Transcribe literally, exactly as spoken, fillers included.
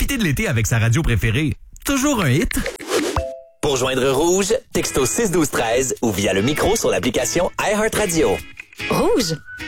Profitez de l'été avec sa radio préférée. Toujours un hit. Pour joindre Rouge, texto six douze treize ou via le micro sur l'application iHeartRadio. Rouge.